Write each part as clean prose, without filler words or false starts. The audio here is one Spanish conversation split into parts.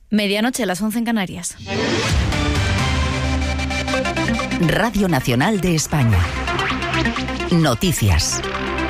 Medianoche, las 11 en Canarias. Radio Nacional de España. Noticias.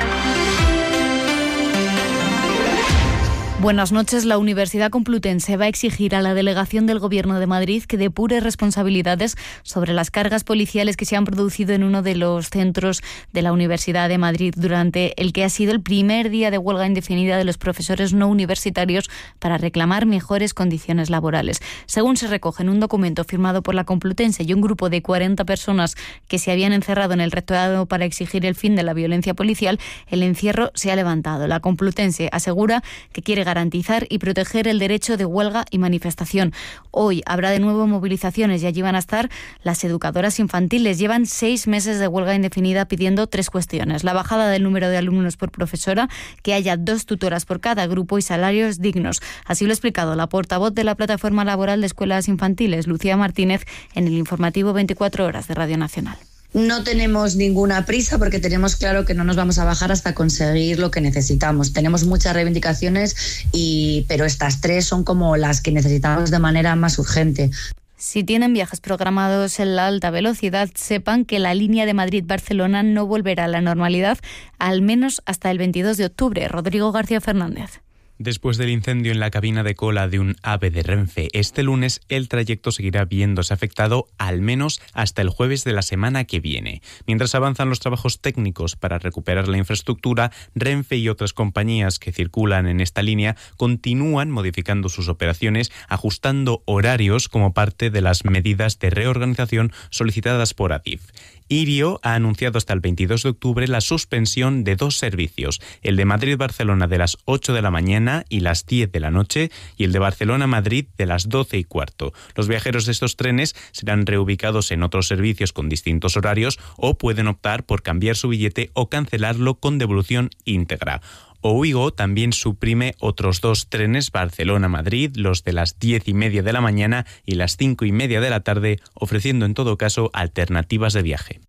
Buenas noches. La Universidad Complutense va a exigir a la delegación del Gobierno de Madrid que depure responsabilidades sobre las cargas policiales que se han producido en uno de los centros de la Universidad de Madrid durante el que ha sido el primer día de huelga indefinida de los profesores no universitarios para reclamar mejores condiciones laborales. Según se recoge en un documento firmado por la Complutense y un grupo de 40 personas que se habían encerrado en el rectorado para exigir el fin de la violencia policial, el encierro se ha levantado. La Complutense asegura que quiere garantizar y proteger el derecho de huelga y manifestación. Hoy habrá de nuevo movilizaciones y allí van a estar las educadoras infantiles. Llevan 6 meses de huelga indefinida pidiendo 3 cuestiones: la bajada del número de alumnos por profesora, que haya 2 tutoras por cada grupo y salarios dignos. Así lo ha explicado la portavoz de la Plataforma Laboral de Escuelas Infantiles, Lucía Martínez, en el informativo 24 horas de Radio Nacional. No tenemos ninguna prisa porque tenemos claro que no nos vamos a bajar hasta conseguir lo que necesitamos. Tenemos muchas reivindicaciones, pero estas 3 son como las que necesitamos de manera más urgente. Si tienen viajes programados en la alta velocidad, sepan que la línea de Madrid-Barcelona no volverá a la normalidad, al menos hasta el 22 de octubre. Rodrigo García Fernández. Después del incendio en la cabina de cola de un AVE de Renfe este lunes, el trayecto seguirá viéndose afectado al menos hasta el jueves de la semana que viene. Mientras avanzan los trabajos técnicos para recuperar la infraestructura, Renfe y otras compañías que circulan en esta línea continúan modificando sus operaciones, ajustando horarios como parte de las medidas de reorganización solicitadas por Adif. Irio ha anunciado hasta el 22 de octubre la suspensión de 2 servicios, el de Madrid-Barcelona de las 8 de la mañana y las 10 de la noche y el de Barcelona-Madrid de las 12 y cuarto. Los viajeros de estos trenes serán reubicados en otros servicios con distintos horarios o pueden optar por cambiar su billete o cancelarlo con devolución íntegra. Ouigo también suprime otros 2 trenes Barcelona-Madrid, los de las 10:30 de la mañana y las 5:30 de la tarde, ofreciendo en todo caso alternativas de viaje.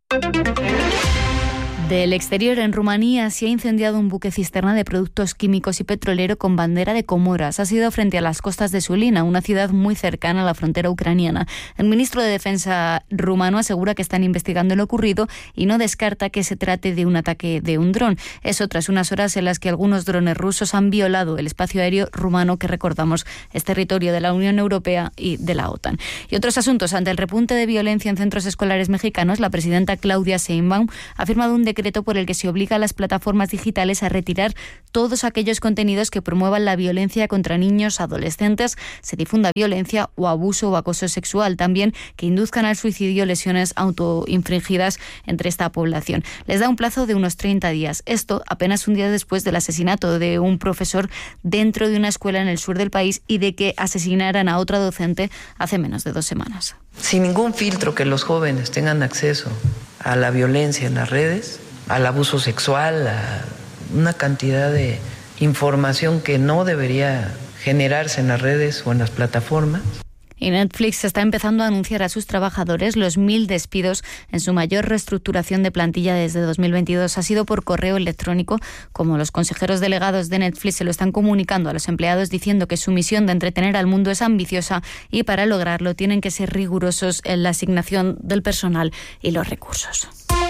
Del exterior, en Rumanía se ha incendiado un buque cisterna de productos químicos y petrolero con bandera de Comoras. Ha sido frente a las costas de Sulina, una ciudad muy cercana a la frontera ucraniana. El ministro de Defensa rumano asegura que están investigando lo ocurrido y no descarta que se trate de un ataque de un dron. Eso tras unas horas en las que algunos drones rusos han violado el espacio aéreo rumano, que recordamos es territorio de la Unión Europea y de la OTAN. Y otros asuntos. Ante el repunte de violencia en centros escolares mexicanos, la presidenta Claudia Sheinbaum ha firmado un decreto por el que se obliga a las plataformas digitales a retirar todos aquellos contenidos que promuevan la violencia contra niños, adolescentes, se difunda violencia o abuso o acoso sexual, también que induzcan al suicidio, lesiones autoinfligidas entre esta población. Les da un plazo de unos 30 días. Esto apenas un día después del asesinato de un profesor dentro de una escuela en el sur del país y de que asesinaran a otra docente hace menos de 2 semanas. Sin ningún filtro, que los jóvenes tengan acceso a la violencia en las redes, al abuso sexual, a una cantidad de información que no debería generarse en las redes o en las plataformas. Y Netflix está empezando a anunciar a sus trabajadores los 1.000 despidos en su mayor reestructuración de plantilla desde 2022. Ha sido por correo electrónico, como los consejeros delegados de Netflix se lo están comunicando a los empleados, diciendo que su misión de entretener al mundo es ambiciosa y para lograrlo tienen que ser rigurosos en la asignación del personal y los recursos.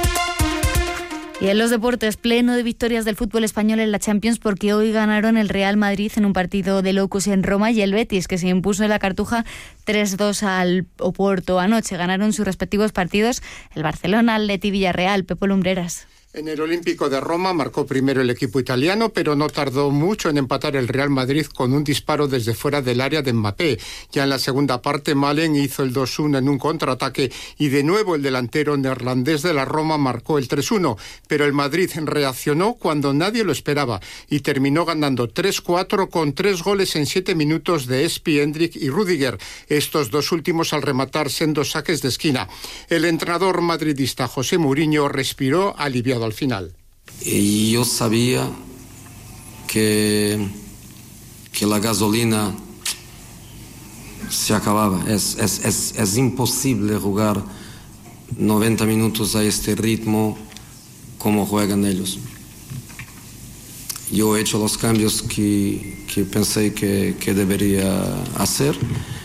Y en los deportes, pleno de victorias del fútbol español en la Champions, porque hoy ganaron el Real Madrid en un partido de locos en Roma y el Betis, que se impuso en la Cartuja 3-2 al Oporto. Anoche ganaron sus respectivos partidos el Barcelona, Atleti, Villarreal. Pepo Lumbreras. En el Olímpico de Roma marcó primero el equipo italiano, pero no tardó mucho en empatar el Real Madrid con un disparo desde fuera del área de Mbappé. Ya en la segunda parte, Malen hizo el 2-1 en un contraataque y de nuevo el delantero neerlandés de la Roma marcó el 3-1. Pero el Madrid reaccionó cuando nadie lo esperaba y terminó ganando 3-4 con 3 goles en 7 minutos de Espi, Hendrik y Rüdiger. Estos 2 últimos al rematar sendos saques de esquina. El entrenador madridista José Mourinho respiró aliviado al final. Y yo sabía que la gasolina se acababa. Es imposible jugar 90 minutos a este ritmo como juegan ellos. Yo he hecho los cambios que pensé que debería hacer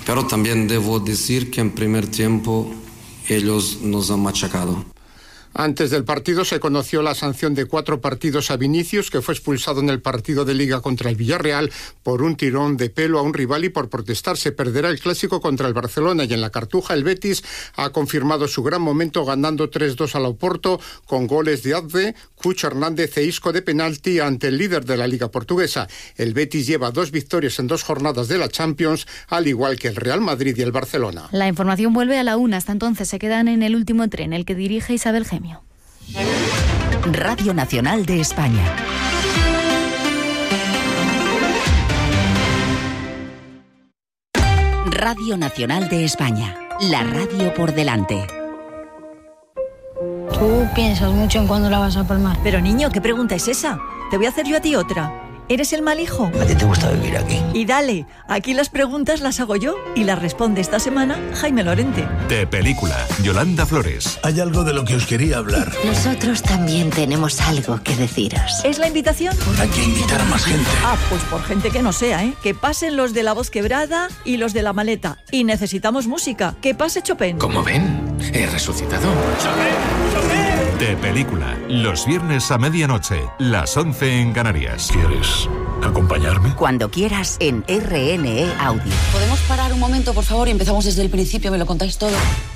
Pero también debo decir que en primer tiempo ellos nos han machacado. Antes del partido se conoció la sanción de 4 partidos a Vinicius, que fue expulsado en el partido de Liga contra el Villarreal por un tirón de pelo a un rival y por protestar. Se perderá el clásico contra el Barcelona, y en la Cartuja el Betis ha confirmado su gran momento ganando 3-2 al Oporto con goles de Adve, Cucho Hernández e Isco de penalti ante el líder de la Liga portuguesa. El Betis lleva 2 victorias en 2 jornadas de la Champions, al igual que el Real Madrid y el Barcelona. La información vuelve a la 1. Hasta entonces se quedan en el último tren, el que dirige Isabel Gemio. Radio Nacional de España. Radio Nacional de España. La radio por delante. Tú piensas mucho en cuándo la vas a palmar. Pero niño, ¿qué pregunta es esa? Te voy a hacer yo a ti otra. ¿Eres el mal hijo? ¿A ti te gusta vivir aquí? Y dale, aquí las preguntas las hago yo y las responde esta semana Jaime Lorente. De Película, Yolanda Flores. Hay algo de lo que os quería hablar. Nosotros también tenemos algo que deciros. ¿Es la invitación? Hay que invitar a más gente. Pues por gente que no sea, ¿eh? Que pasen los de La Voz Quebrada y los de La Maleta. Y necesitamos música. Que pase Chopin. Como ven, he resucitado. De Película, los viernes a medianoche, las 11 en Canarias. ¿Quieres acompañarme? Cuando quieras en RNE Audio. ¿Podemos parar un momento, por favor, y empezamos desde el principio? ¿Me lo contáis todo?